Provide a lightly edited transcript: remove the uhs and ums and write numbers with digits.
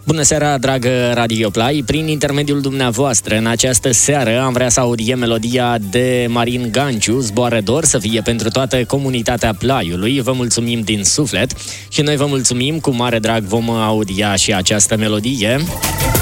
Bună seara, dragă Radio Play! Prin intermediul dumneavoastră, în această seară, am vrea să audiem melodia de Marin Ganciu, Zboară dor, să fie pentru toată comunitatea Plaiului. Vă mulțumim din suflet și noi vă mulțumim, cu mare drag vom audia și această melodie.